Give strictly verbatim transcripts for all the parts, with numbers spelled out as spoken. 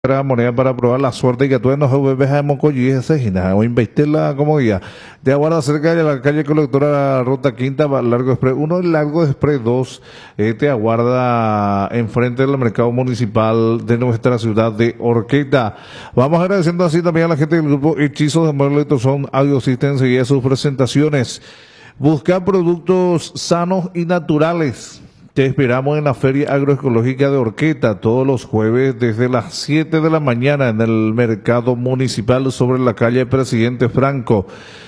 Era moneda para probar la suerte y que tú nos bebes a Mocoyi ese gina o invertirla como guía de aguarda cerca de la calle colectora Ruta Quinta Largo Express uno, el Largo Express dos, eh, te aguarda enfrente del mercado municipal de nuestra ciudad de Orqueta. Vamos agradeciendo así también a la gente del grupo Hechizos de Merleto son Audio Systems y a sus presentaciones. Buscar productos sanos y naturales. Te esperamos en la Feria Agroecológica de Orqueta todos los jueves desde las siete de la mañana en el mercado municipal sobre la calle Presidente Franco.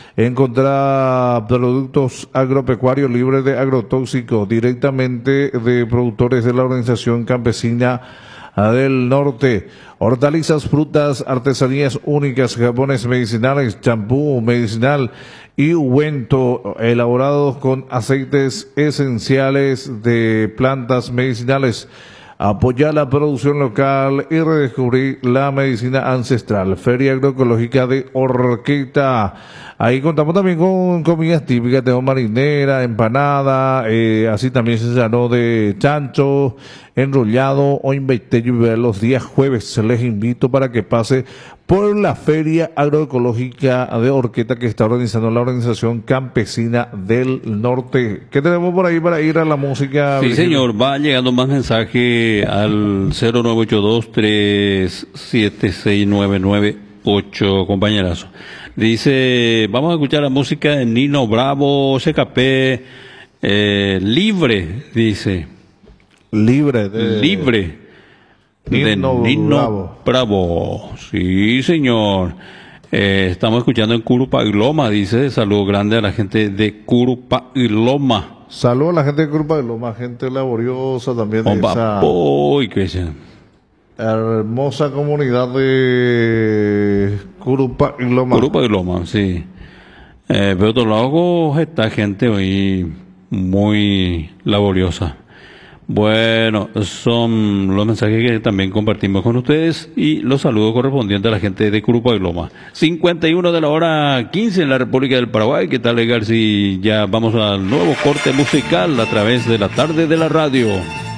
Encontrar productos agropecuarios libres de agrotóxicos directamente de productores de la Organización Campesina del Norte. Hortalizas, frutas, artesanías únicas, jabones medicinales, champú medicinal y ungüento elaborados con aceites esenciales de plantas medicinales. Apoyar la producción local y redescubrir la medicina ancestral. Feria Agroecológica de Orqueta. Ahí contamos también con comidas típicas, tenemos marinera, empanada, eh, así también se llenó de chancho, enrollado o investello los días jueves. Les invito para que pase por la Feria Agroecológica de Orqueta que está organizando la Organización Campesina del Norte. ¿Qué tenemos por ahí para ir a la música? Sí, señor, va llegando más mensaje al cero nueve ocho dos, tres siete seis nueve nueve ocho, compañerazo. Dice, vamos a escuchar la música de Nino Bravo, C K P, eh, Libre, dice. Libre. De... Libre. Nino, de Nino Bravo. Bravo. Sí, señor. Eh, estamos escuchando en Curupagloma, dice. Saludo grande a la gente de Curupagloma. Saludos a la gente de Curupagloma, gente laboriosa también de Omba, esa boy, qué sea. hermosa comunidad de Curupagloma. Curupagloma, sí. Eh, pero otro lado está gente hoy muy laboriosa. Bueno, son los mensajes que también compartimos con ustedes y los saludos correspondientes a la gente de Curupagloma. cincuenta y uno de la hora quince en la República del Paraguay. ¿Qué tal, Edgar? Si ya vamos al nuevo corte musical a través de la tarde de la radio.